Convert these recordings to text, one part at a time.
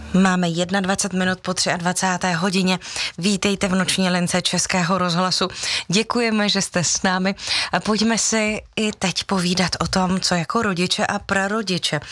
Máme 21 minut po 23. hodině. Vítejte v noční lince Českého rozhlasu. Děkujeme, že jste s námi. Pojďme si i teď povídat o tom, co jako rodiče a prarodiče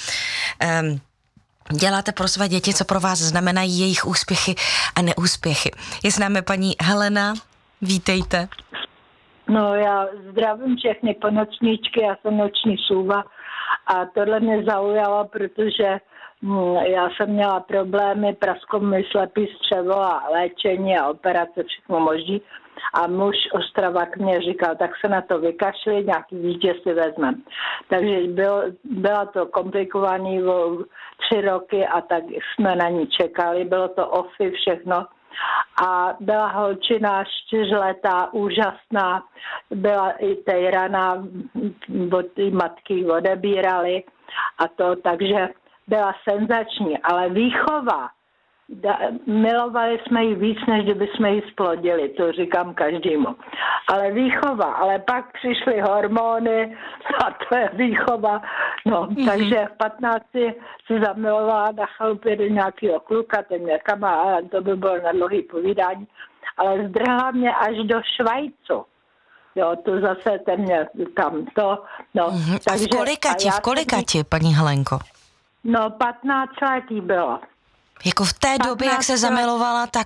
děláte pro své děti, co pro vás znamenají jejich úspěchy a neúspěchy. Je s námi paní Helena. Vítejte. No, já zdravím všechny ponočníčky, já jsem noční sůva a tohle mě zaujalo, protože já jsem měla problémy, prasklo mi slepý střevo a léčení a operace, všechno možný. A muž Ostravák mě říkal, tak se na to vykašli, nějaký dítě si vezmem. Takže byla to komplikovaný 3 roky a tak jsme na ní čekali, bylo to OFI všechno. A byla holčina 4letá, úžasná, byla i tejraná, od matky odebírali a to, takže byla senzační, ale výchova, milovali jsme ji víc, než kdyby jsme ji splodili, to říkám každému. Ale výchova, ale pak přišly hormony a to je výchova. No, takže v 15 se zamilovala na chalupě do nějakého kluka, ten mě kamarád, to by bylo na dlouhý povídání, ale zdrhla mě až do Švajcu. Jo, to zase ten mě tam to, no. Takže, v kolikati, paní Helenko? No, 15 letý bylo. Jako v té době, jak se zamilovala, tak...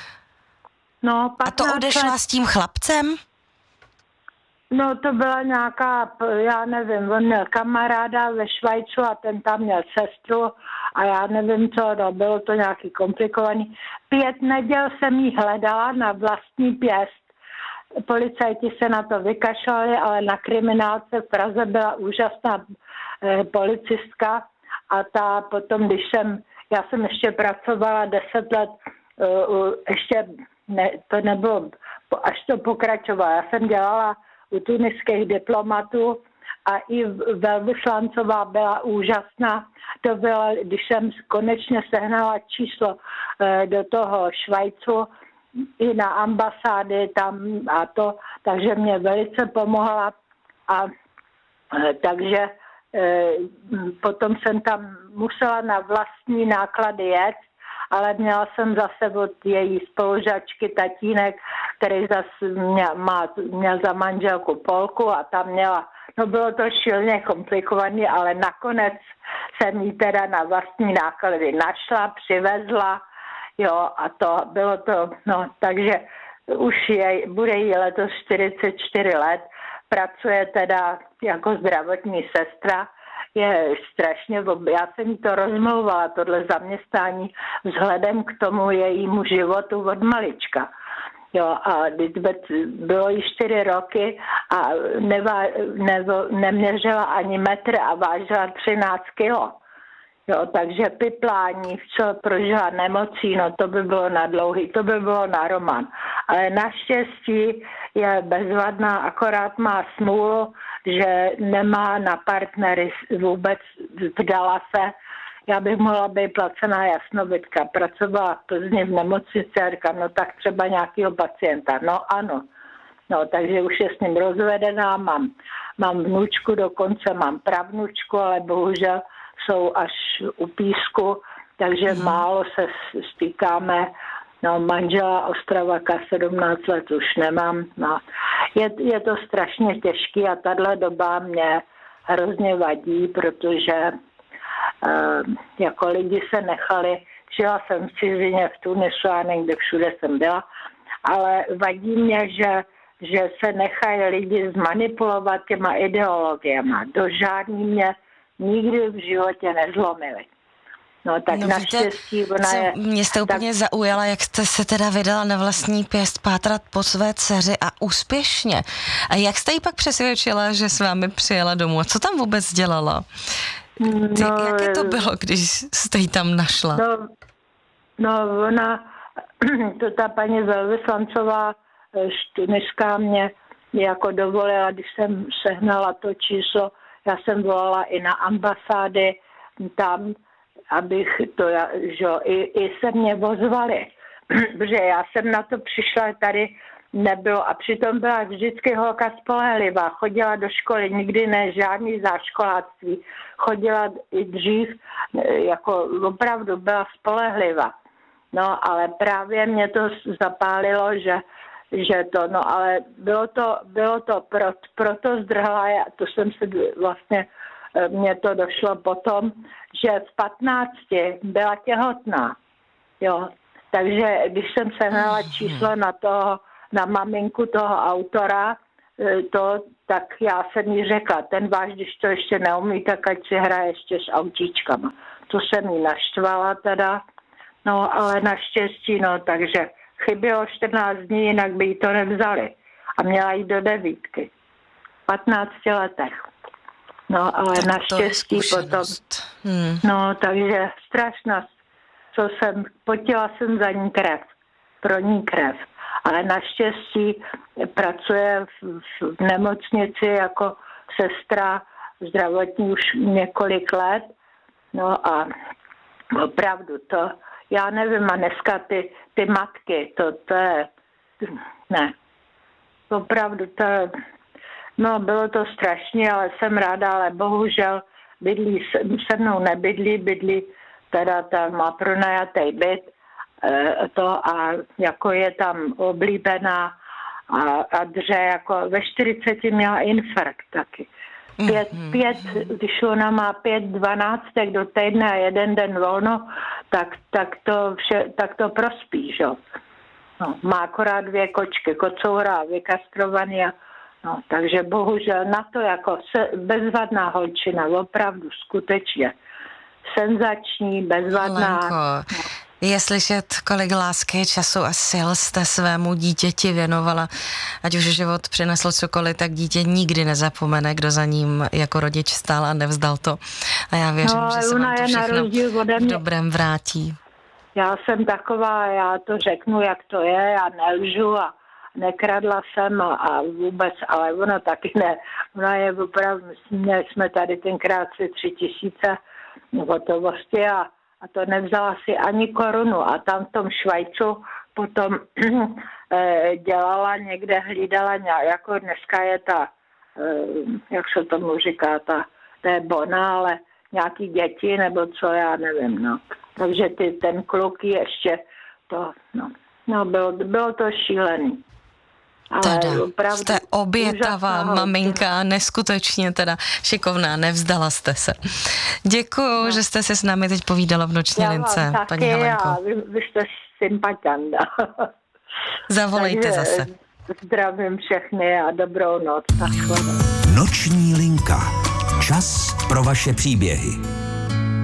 No, a to odešla s tím chlapcem? No, to byla nějaká, já nevím, on měl kamaráda ve Švajcu a ten tam měl sestru a já nevím co, no, bylo to nějaký komplikovaný. 5 neděl jsem jí hledala na vlastní pěst. Policajti se na to vykašlali, ale na kriminálce v Praze byla úžasná policistka a ta potom, já jsem ještě pracovala 10 let, ještě to nebylo, až to pokračovalo. Já jsem dělala u tuniských diplomatů a i velvyslancová byla úžasná. To bylo, když jsem konečně sehnala číslo do toho Švajcu i na ambasády tam a to, takže mě velice pomohla a takže potom jsem tam musela na vlastní náklady jet, ale měla jsem zase od její spolužačky tatínek, který zase měl za manželku Polku a tam měla, no bylo to šíleně komplikované, ale nakonec jsem jí teda na vlastní náklady našla, přivezla, jo, a to bylo to, no, takže už bude jí letos 44 let, pracuje teda jako zdravotní sestra, je strašně, já jsem jí to rozmlouvala, tohle zaměstnání, vzhledem k tomu jejímu životu od malička. Jo, a bylo jí 4 roky a neměřila ani metr a vážila 13 kilo. Jo, takže piplání, co prožila nemocí, no to by bylo na dlouhý, to by bylo na román. Ale naštěstí je bezvadná, akorát má smůlu, že nemá na partnery vůbec, vdala se. Já bych mohla být placená jasnovidka. Pracovala v Plzni v nemocnici a říkám, no tak třeba nějakého pacienta. No ano. No, takže už je s ním rozvedená, mám vnučku, dokonce mám pravnučku, ale bohužel jsou až u písku, takže málo se stýkáme. No, manžela Ostravaka 17 let už nemám. No. Je to strašně těžký a tahle doba mě hrozně vadí, protože jako lidi se nechali, žila jsem v cizině, v Tunisu a někde všude jsem byla, ale vadí mě, že se nechají lidi zmanipulovat těma ideologiema. Do žádný mě nikdy v životě nezlomili. No tak naštěstí ona je... Mě jste úplně zaujala, jak jste se teda vydala na vlastní pěst pátrat po své dceři a úspěšně. A jak jste jí pak přesvědčila, že s vámi přijela domů? A co tam vůbec dělala? Jaké to bylo, když jste jí tam našla? No ona, to ta paní velvyslancová tuniská mě jako dovolila, když jsem sehnala to číslo, já jsem volala i na ambasády tam, abych to, že i se mě ozvali, protože já jsem na to přišla tady nebylo. A přitom byla vždycky holka spolehlivá. Chodila do školy, nikdy ne žádný záškoláctví. Chodila i dřív, jako opravdu byla spolehlivá. No, ale právě mě to zapálilo, že to, no, ale bylo to proto zdrhla, to jsem se vlastně, mně to došlo potom, že v 15 byla těhotná, jo. Takže když jsem sehnala číslo na maminku toho autora, tak já jsem jí řekla, ten váš, když to ještě neumí, tak ať si hraje ještě s autíčkama. To jsem jí naštvala teda, no ale naštěstí, no, takže chybělo 14 dní, jinak by jí to nevzali. A měla jít do 9. 15 letech. No, ale tak naštěstí potom. No, takže strašná, potila jsem za ní krev, pro ní krev. Ale naštěstí pracuje v nemocnici jako sestra zdravotní už několik let. No a opravdu to, já nevím, a dneska ty matky, to je, ne, opravdu to je, no bylo to strašně, ale jsem ráda, ale bohužel bydlí, se mnou bydlí teda tam má pronajatý byt, a jako je tam oblíbená a dře, jako ve 40 měla infarkt taky. Když ona má 5-12 do týdne a jeden den volno, tak to prospí, že? No, má akorát 2 kočky, kocoura, vykastrovaný no, takže bohužel na to jako bezvadná holčina, opravdu skutečně senzační, bezvadná. Lenko, je slyšet, kolik lásky, času a sil jste svému dítěti věnovala. Ať už život přinesl cokoliv, tak dítě nikdy nezapomene, kdo za ním jako rodič stál a nevzdal to. A já věřím, že se vám to všechno v dobrém vrátí. Já jsem taková, já to řeknu, jak to je, já nelžu a nekradla jsem a vůbec, ale ona taky ne. Ona je opravdu, měli jsme tady tenkrát 3 000 hotovosti a to nevzala si ani korunu a tam v tom Švajcu potom dělala někde, hlídala jako dneska je ta, jak se tomu říká, to je bona, ale nějaký děti nebo co, já nevím, no. Takže ten kluk ještě to, no bylo to šílený. Teda, jste obětavá maminka, neskutečně teda šikovná, nevzdala jste se. Děkuju, že jste se s námi teď povídala v Noční lince, paní Helenko. Já vy jste sympatianda. Zavolejte zase. Zdravím všechny a dobrou noc. Noční linka. Čas pro vaše příběhy.